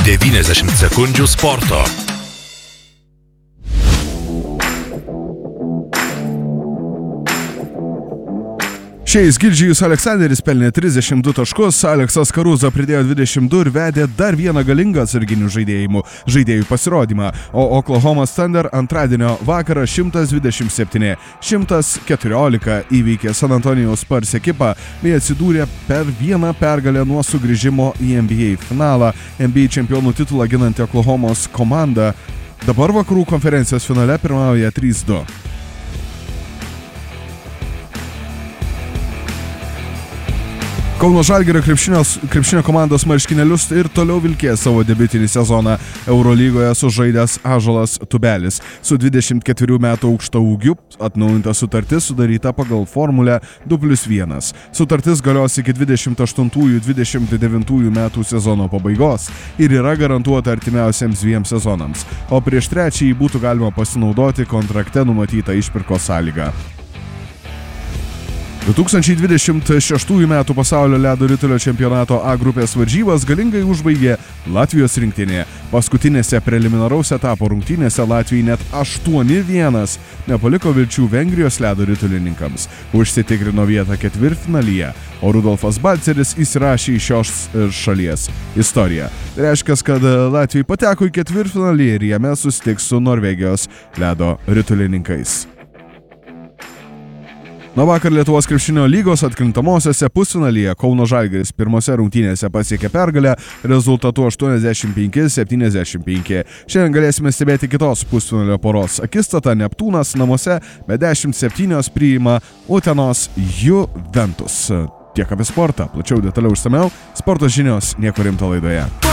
90 sekundžių sporto. Šiais Gildžijus Aleksanderis pelnė 32 taškus, Aleksas Karuza pridėjo 22 ir vedė dar vieną galingą atsarginių žaidėjų pasirodymą, o Oklahoma Thunder antradienio vakarą 127-114 įveikė San Antonijaus Spurs ekipą bei atsidūrė per vieną pergalę nuo sugrįžimo į NBA finalą. NBA čempionų titulą ginanti Oklahomos komanda dabar vakarų konferencijos finale pirmauja 3-2. Kauno Žalgirio krepšinio komandos marškinėlius ir toliau vilkės savo debiutinį sezoną Eurolygoje sužaidęs Ąžuolas Tubelis. Su 24 metų aukštaūgiu atnaujinta sutartis sudaryta pagal formulę 2+1. Sutartis galios iki 28-29 metų sezono pabaigos ir yra garantuota artimiausiems 2 sezonams, o prieš trečiąjį būtų galima pasinaudoti kontrakte numatytą išpirkos sąlygą. 2026 metų pasaulio ledo ritulio čempionato A grupės varžybas galingai užbaigė Latvijos rinktinė. Paskutinėse preliminaraus etapo rungtynėse Latvijai net 8-1 nepaliko vilčių Vengrijos ledo ritulininkams. Užsitikrino vietą ketvirtfinalyje, o Rudolfas Balceris įsirašė į šios šalies istoriją. Tai reiškia, kad Latvijai pateko į ketvirtfinalį ir jame susitiks su Norvegijos ledo ritulininkais. Nuo vakar Lietuvos krepšinio lygos atkrintamosiose pusfinalyje Kauno Žalgiris pirmose rungtynėse pasiekė pergalę rezultatu 85-75. Šiandien galėsime stebėti kitos pusfinalio poros akistatą. Neptūnas namuose be 10-7 priima Utenos Juventus. Tiek apie sportą, plačiau detaliau išsamiau sporto žinios Nieko rimto laidoje.